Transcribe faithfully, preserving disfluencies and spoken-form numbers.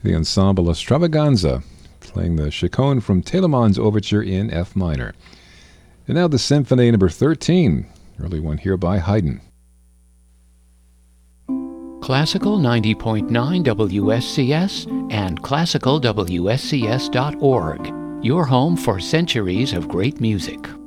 The Ensemble Extravaganza, playing the Chaconne from Telemann's Overture in F minor. And now the Symphony number thirteen, early one here by Haydn. Classical ninety point nine W S C S and classical W S C S dot org, your home for centuries of great music.